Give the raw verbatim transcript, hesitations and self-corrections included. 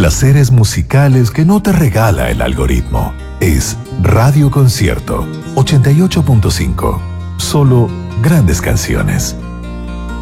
Placeres musicales que no te regala el algoritmo. Es Radio Concierto ochenta y ocho punto cinco. Solo grandes canciones.